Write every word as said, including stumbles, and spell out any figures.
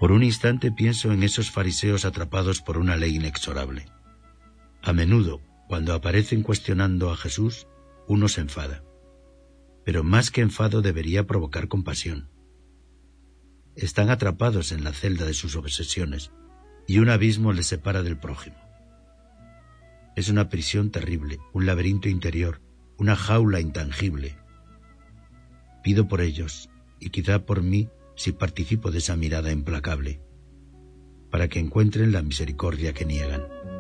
Por un instante pienso en esos fariseos atrapados por una ley inexorable. A menudo, cuando aparecen cuestionando a Jesús, uno se enfada. Pero más que enfado debería provocar compasión. Están atrapados en la celda de sus obsesiones y un abismo les separa del prójimo. Es una prisión terrible, un laberinto interior, una jaula intangible. Pido por ellos, y quizá por mí, si participo de esa mirada implacable, para que encuentren la misericordia que niegan.